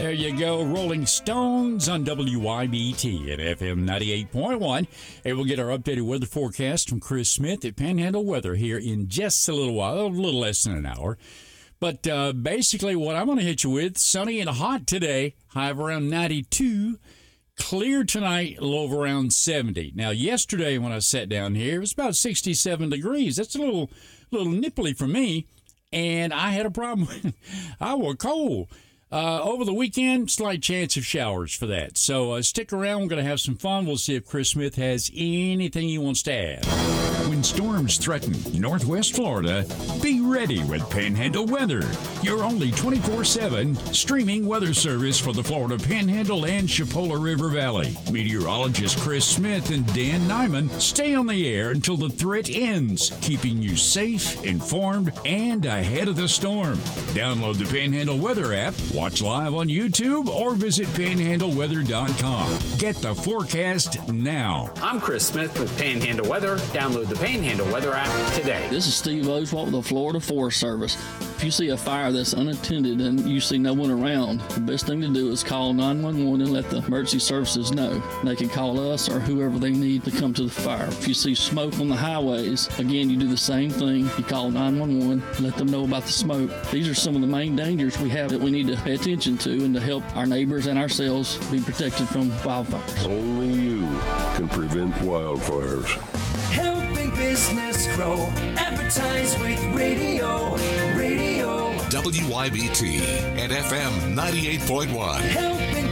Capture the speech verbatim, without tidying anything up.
There you go, Rolling Stones on W I B T at F M ninety-eight point one. And we'll get our updated weather forecast from Chris Smith at Panhandle Weather here in just a little while, a little less than an hour. But uh, basically what I'm going to hit you with, sunny and hot today, high of around ninety-two. Clear tonight, low of around seventy. Now, yesterday when I sat down here, it was about sixty-seven degrees. That's a little, little nipply for me, and I had a problem. I was cold. Uh, over the weekend, slight chance of showers for that. So uh, stick around. We're going to have some fun. We'll see if Chris Smith has anything he wants to add. When storms threaten Northwest Florida, be ready with Panhandle Weather, your only twenty-four seven streaming weather service for the Florida Panhandle and Chipola River Valley. Meteorologist Chris Smith and Dan Nyman stay on the air until the threat ends, keeping you safe, informed, and ahead of the storm. Download the Panhandle Weather app, watch live on YouTube, or visit panhandle weather dot com. Get the forecast now. I'm Chris Smith with Panhandle Weather. Download the Panhandle Weather app today. This is Steve Oswalt with the Florida Forest Service. If you see a fire that's unattended and you see no one around, the best thing to do is call nine one one and let the emergency services know. They can call us or whoever they need to come to the fire. If you see smoke on the highways, again, you do the same thing. You call nine one one, let them know about the smoke. These are some of the main dangers we have that we need to pay attention to and to help our neighbors and ourselves be protected from wildfires. Only you can prevent wildfires. Helping business grow. Advertise with radio. Radio. W I B T and F M ninety-eight point one. Helping